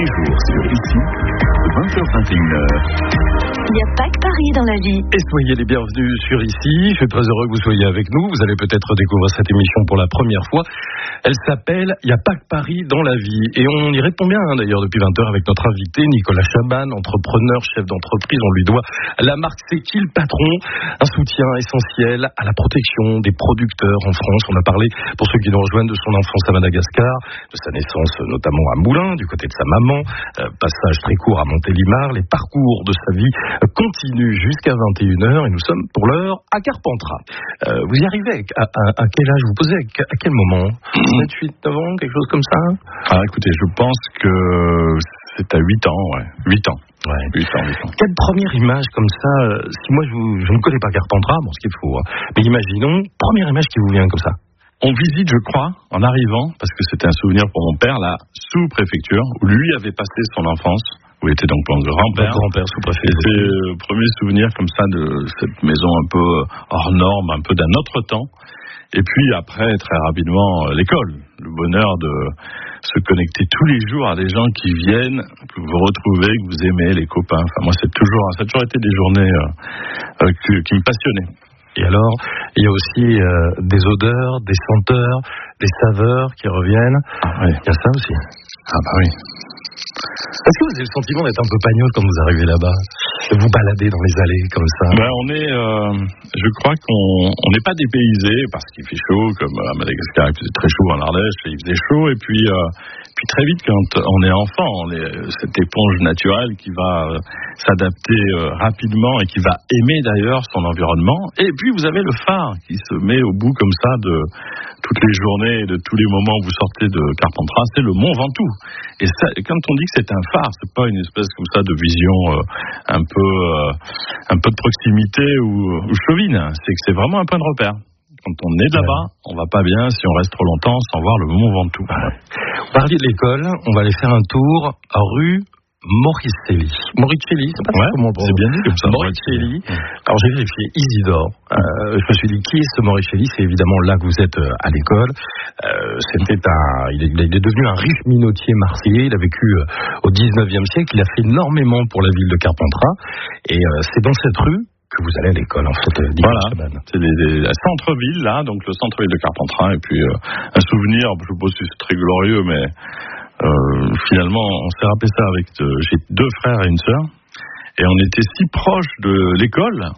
Jour sur ici, 20h21h. Il n'y a pas que Paris dans la vie. Et soyez les bienvenus sur ici. Je suis très heureux que vous soyez avec nous. Vous allez peut-être découvrir cette émission pour la première fois. Elle s'appelle « Il n'y a pas que Paris dans la vie ». Et on y répond bien d'ailleurs depuis 20h avec notre invité Nicolas Chaban, entrepreneur, chef d'entreprise. On lui doit la marque C'est qui le patron, un soutien essentiel à la protection des producteurs en France. On a parlé, pour ceux qui nous rejoignent, de son enfance à Madagascar, de sa naissance notamment à Moulins, du côté de sa maman, passage très court à Montélimar. Les parcours de sa vie continuent jusqu'à 21h et nous sommes pour l'heure à Carpentras. Vous y arrivez à quel âge? Vous posez à quel moment? 7, 8, 9 ans, quelque chose comme ça? Écoutez, je pense que c'est à 8 ans, ouais. 8 ans. Ouais. 8 ans. Quelle première image comme ça, si moi je ne connais pas Carpentras, bon, ce qu'il faut, hein, mais imaginons, première image qui vous vient comme ça. On visite, je crois, en arrivant, parce que c'était un souvenir pour mon père, la sous-préfecture, où lui avait passé son enfance, où il était donc mon grand-père. Grand-père sous-préfet. Et c'est le premier souvenir comme ça de cette maison un peu hors norme, un peu d'un autre temps. Et puis après, très rapidement, l'école. Le bonheur de se connecter tous les jours à des gens qui viennent, que vous retrouvez, que vous aimez, les copains. Enfin, moi, ça a toujours été des journées qui me passionnaient. Et alors, il y a aussi des odeurs, des senteurs, des saveurs qui reviennent. Ah, oui. Il y a ça aussi. Ah bah oui. Est-ce que vous avez le sentiment d'être un peu pagnol quand vous arrivez là-bas? De vous balader dans les allées comme ça? Je crois qu'on n'est pas dépaysé parce qu'il fait chaud, comme à Madagascar, il faisait très chaud, en Ardèche, il faisait chaud, et puis très vite, quand on est enfant, on est cette éponge naturelle qui va s'adapter rapidement et qui va aimer d'ailleurs son environnement. Et puis vous avez le phare qui se met au bout comme ça de toutes les journées et de tous les moments où vous sortez de Carpentras, c'est le Mont Ventoux. Et ça, quand on dit que c'est un phare, c'est pas une espèce comme ça de vision un peu de proximité ou chauvine. C'est que c'est vraiment un point de repère. Quand on est là-bas, on va pas bien si on reste trop longtemps sans voir le Mont Ventoux. Vous parliez de l'école, on va aller faire un tour à rue Moricelli, c'est pas ça comment on c'est bien dit comme ça. Moricelli. Alors j'ai vérifié Isidore. Je me suis dit qui est ce Moricelli? C'est évidemment là que vous êtes à l'école. Il est devenu un riche minotier marseillais. Il a vécu au 19e siècle. Il a fait énormément pour la ville de Carpentras. Et c'est dans cette rue que vous allez à l'école, en fait. Voilà, c'est un centre-ville là, donc le centre-ville de Carpentras. Et puis un souvenir, je suppose que c'est très glorieux, mais finalement, on s'est rappelé ça avec j'ai 2 frères et une sœur, et on était si proches de l'école